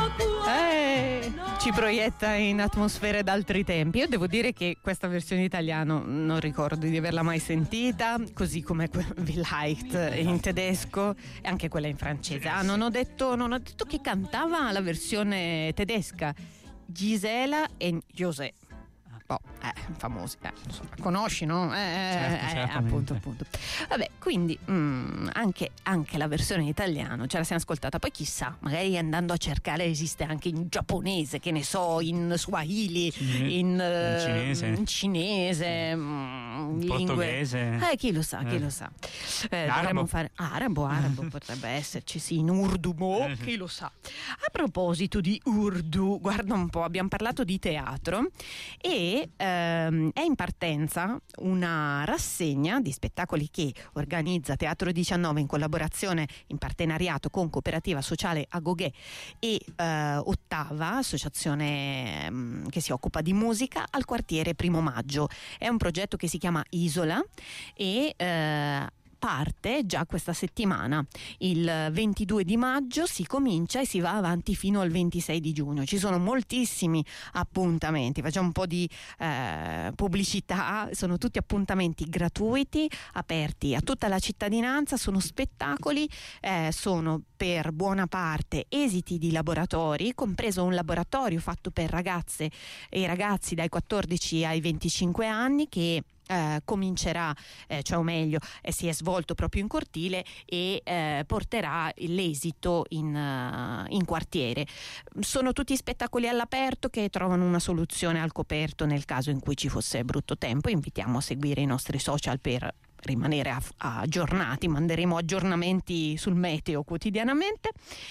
Ci proietta in atmosfere d'altri tempi. Io devo dire che questa versione in italiano non ricordo di averla mai sentita, così come Vielleicht in tedesco e anche quella in francese. Non ho detto che cantava la versione tedesca, Gisela e José. Famosi, insomma, conosci, no? Certo, appunto. Vabbè, quindi anche la versione in italiano ce la siamo ascoltata. Poi chissà, magari andando a cercare esiste anche in giapponese, che ne so, in swahili, in cinese, in lingue portoghese. Chi lo sa. Dovremmo fare arabo potrebbe esserci, sì, in urdu, chi lo sa. A proposito di urdu, guarda un po', abbiamo parlato di teatro e è in partenza una rassegna di spettacoli che organizza Teatro 19 in collaborazione, in partenariato con Cooperativa Sociale Agoghe e Ottava, associazione che si occupa di musica, al quartiere Primo Maggio. È un progetto che si chiama Isola e parte già questa settimana. Il 22 di maggio si comincia e si va avanti fino al 26 di giugno. Ci sono moltissimi appuntamenti, facciamo un po' di pubblicità, sono tutti appuntamenti gratuiti, aperti a tutta la cittadinanza, sono spettacoli, sono per buona parte esiti di laboratori, compreso un laboratorio fatto per ragazze e ragazzi dai 14 ai 25 anni che comincerà, cioè o meglio si è svolto proprio in cortile e porterà l'esito in quartiere. Sono tutti spettacoli all'aperto che trovano una soluzione al coperto nel caso in cui ci fosse brutto tempo. Invitiamo a seguire i nostri social per rimanere aggiornati, manderemo aggiornamenti sul meteo quotidianamente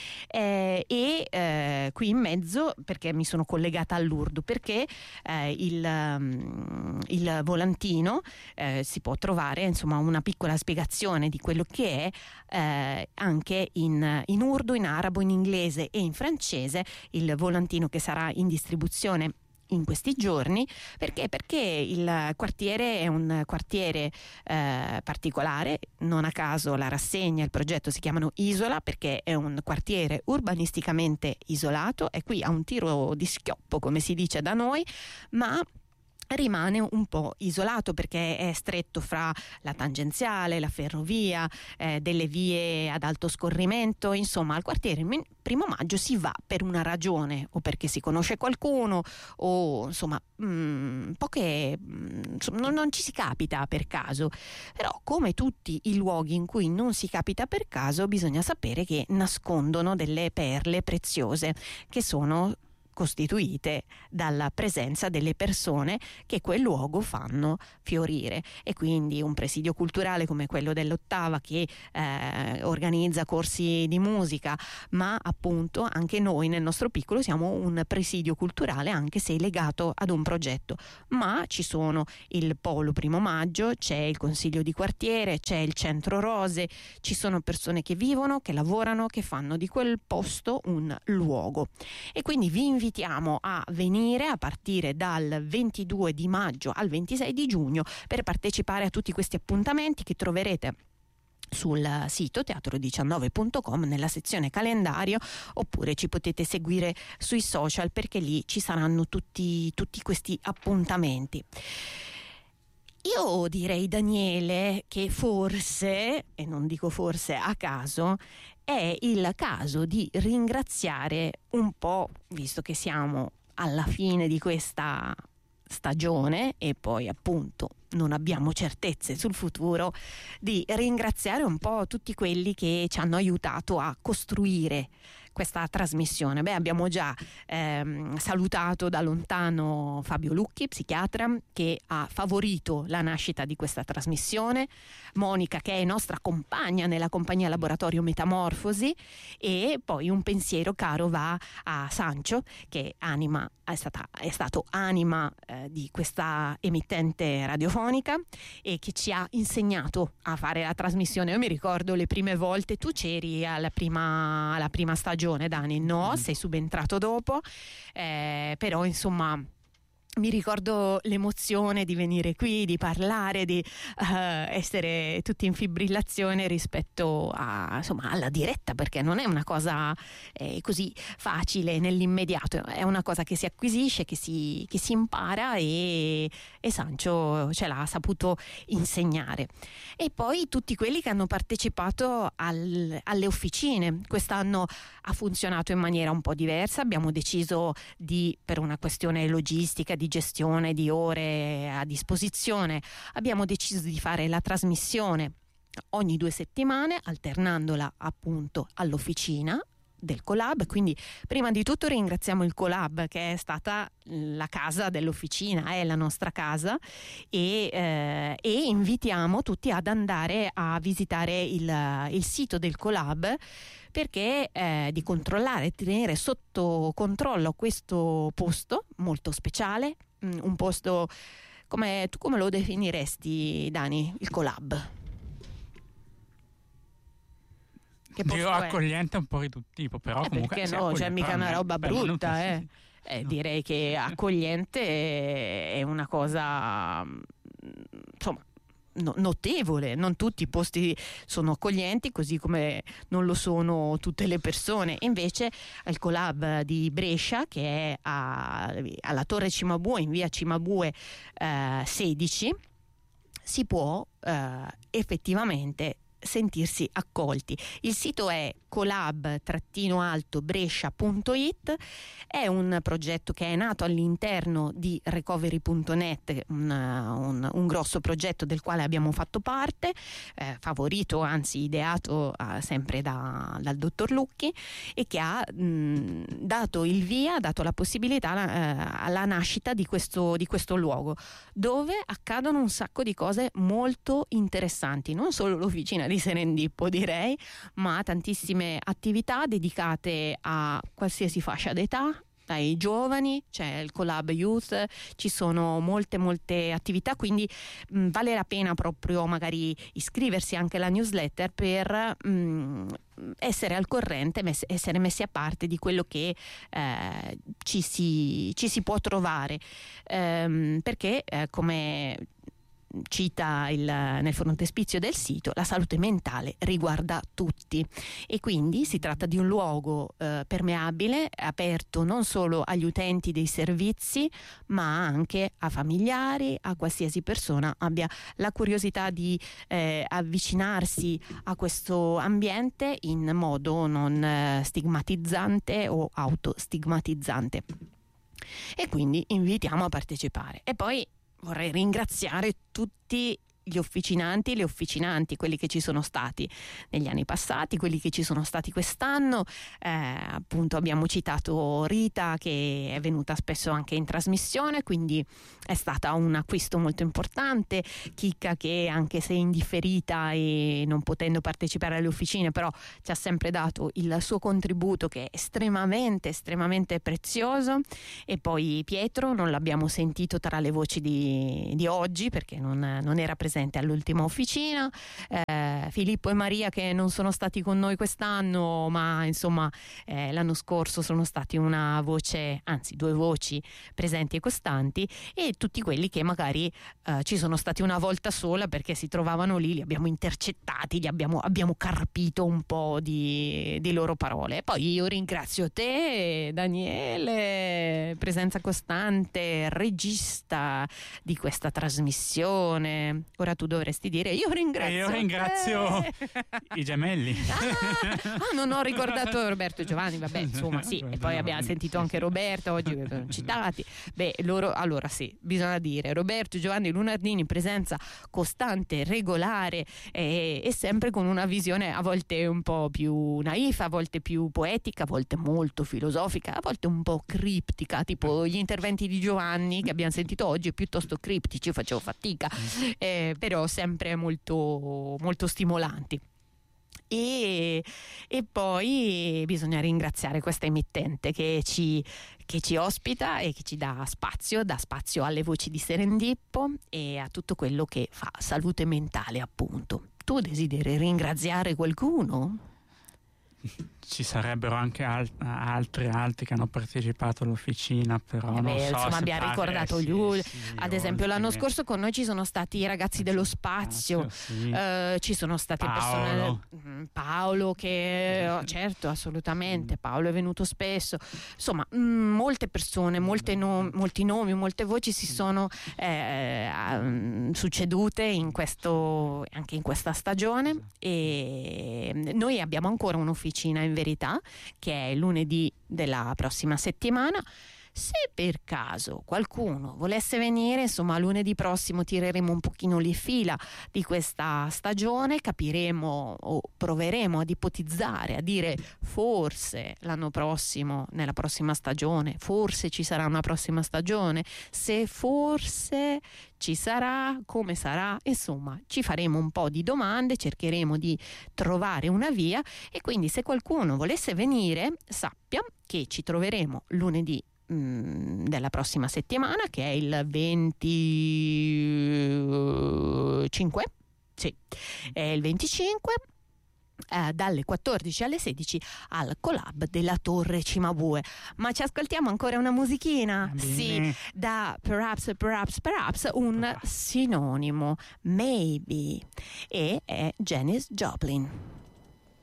qui in mezzo, perché mi sono collegata all'Urdu, perché il volantino si può trovare insomma una piccola spiegazione di quello che è anche in Urdu, in arabo, in inglese e in francese, il volantino che sarà in distribuzione in questi giorni. Perché il quartiere è un quartiere particolare, non a caso la rassegna e il progetto si chiamano Isola, perché è un quartiere urbanisticamente isolato, è qui a un tiro di schioppo, come si dice da noi, ma rimane un po' isolato perché è stretto fra la tangenziale, la ferrovia, delle vie ad alto scorrimento. Insomma, al quartiere Primo Maggio si va per una ragione, o perché si conosce qualcuno, o insomma non ci si capita per caso. Però, come tutti i luoghi in cui non si capita per caso, bisogna sapere che nascondono delle perle preziose che sono costituite dalla presenza delle persone che quel luogo fanno fiorire. E quindi un presidio culturale come quello dell'Ottava, che organizza corsi di musica, ma appunto anche noi nel nostro piccolo siamo un presidio culturale, anche se legato ad un progetto. Ma ci sono il Polo Primo Maggio, c'è il Consiglio di quartiere, c'è il Centro Rose, ci sono persone che vivono, che lavorano, che fanno di quel posto un luogo. E quindi vi invitiamo a venire a partire dal 22 di maggio al 26 di giugno per partecipare a tutti questi appuntamenti che troverete sul sito teatro19.com nella sezione calendario, oppure ci potete seguire sui social, perché lì ci saranno tutti questi appuntamenti. Io direi, Daniele, che forse, e non dico forse a caso, è il caso di ringraziare un po', visto che siamo alla fine di questa stagione e poi appunto non abbiamo certezze sul futuro, di ringraziare un po' tutti quelli che ci hanno aiutato a costruire questa trasmissione. Abbiamo già salutato da lontano Fabio Lucchi, psichiatra, che ha favorito la nascita di questa trasmissione, Monica, che è nostra compagna nella compagnia Laboratorio Metamorfosi, e poi un pensiero caro va a Sancio, che è stato anima di questa emittente radiofonica e che ci ha insegnato a fare la trasmissione. Io mi ricordo le prime volte, tu c'eri alla prima stagione, Dani, no? Sei subentrato dopo, però insomma mi ricordo l'emozione di venire qui, di parlare, di essere tutti in fibrillazione rispetto insomma, alla diretta, perché non è una cosa così facile nell'immediato, è una cosa che si acquisisce, che si impara, e Sancio ce l'ha saputo insegnare. E poi tutti quelli che hanno partecipato alle officine. Quest'anno ha funzionato in maniera un po' diversa, abbiamo deciso per una questione logistica, di gestione di ore a disposizione, abbiamo deciso di fare la trasmissione ogni 2 settimane, alternandola appunto all'officina del Colab. Quindi prima di tutto ringraziamo il Colab, che è stata la casa dell'officina, è la nostra casa, e invitiamo tutti ad andare a visitare il sito del Colab, perché di controllare, tenere sotto controllo questo posto molto speciale, un posto tu come lo definiresti, Dani, il Colab? Che dirò accogliente un po' riduttivo, però comunque perché no, c'è mica una roba brutta, sì. No. Direi che accogliente è una cosa, insomma, notevole. Non tutti i posti sono accoglienti, così come non lo sono tutte le persone. Invece al Colab di Brescia, che è alla Torre Cimabue, in via Cimabue 16, si può effettivamente sentirsi accolti. Il sito è colab-brescia.it, è un progetto che è nato all'interno di recovery.net, un grosso progetto del quale abbiamo fatto parte, favorito, anzi ideato sempre dal dottor Lucchi, e che ha dato il via, ha dato la possibilità alla nascita di questo luogo, dove accadono un sacco di cose molto interessanti, non solo l'officina di Serendippo, direi, ma tantissime attività dedicate a qualsiasi fascia d'età, dai giovani, c'è il Colab Youth, ci sono molte attività, quindi vale la pena proprio magari iscriversi anche alla newsletter per essere al corrente, essere messi a parte di quello che ci si può trovare, perché come cita nel frontespizio del sito, la salute mentale riguarda tutti, e quindi si tratta di un luogo permeabile, aperto non solo agli utenti dei servizi, ma anche a familiari, a qualsiasi persona abbia la curiosità di avvicinarsi a questo ambiente in modo non stigmatizzante o autostigmatizzante. E quindi invitiamo a partecipare. E poi vorrei ringraziare tutti gli officinanti e le officinanti, quelli che ci sono stati negli anni passati, quelli che ci sono stati quest'anno. Appunto abbiamo citato Rita, che è venuta spesso anche in trasmissione, quindi è stata un acquisto molto importante. Chicca, che anche se indifferita e non potendo partecipare alle officine, però ci ha sempre dato il suo contributo, che è estremamente prezioso. E poi Pietro, non l'abbiamo sentito tra le voci di oggi, perché non era presente all'ultima officina. Filippo e Maria, che non sono stati con noi quest'anno, ma insomma l'anno scorso sono stati una voce, anzi 2 voci presenti e costanti, e tutti quelli che magari ci sono stati una volta sola perché si trovavano lì, li abbiamo intercettati, abbiamo carpito un po' di loro parole. Poi io ringrazio te, Daniele, presenza costante, regista di questa trasmissione. Ora tu dovresti dire io ringrazio i gemelli. Non ho ricordato Roberto e Giovanni, vabbè, insomma, sì, e poi abbiamo sentito anche Roberto oggi, citati. Loro, allora sì, bisogna dire Roberto e Giovanni Lunardini, presenza costante, regolare, e sempre con una visione a volte un po' più naif, a volte più poetica, a volte molto filosofica, a volte un po' criptica, tipo gli interventi di Giovanni che abbiamo sentito oggi, piuttosto criptici, facevo fatica, però sempre molto stimolanti. E poi bisogna ringraziare questa emittente che ci ospita e che ci dà spazio alle voci di Serendippo e a tutto quello che fa salute mentale, appunto. Tu desideri ringraziare qualcuno? ci sarebbero anche altri che hanno partecipato all'officina, però non so, insomma, abbiamo ricordato gli ad esempio l'anno scorso con noi ci sono stati i ragazzi dello spazio, ci sono state Paolo che certo, assolutamente, Paolo è venuto spesso, insomma molte persone, molti nomi, molte voci si sono succedute anche in questa stagione, e noi abbiamo ancora un'officina in verità che è lunedì della prossima settimana. Se per caso qualcuno volesse venire, insomma, lunedì prossimo tireremo un pochino le fila di questa stagione, capiremo o proveremo ad ipotizzare, a dire forse l'anno prossimo, nella prossima stagione, forse ci sarà una prossima stagione, se forse ci sarà, come sarà, insomma, ci faremo un po' di domande, cercheremo di trovare una via, e quindi se qualcuno volesse venire, sappia che ci troveremo lunedì della prossima settimana, che è il 25, sì, è il 25, dalle 14 alle 16 al Colab della Torre Cimabue. Ma ci ascoltiamo ancora una musichina? Sì, da Perhaps un sinonimo, Maybe, e è Janis Joplin.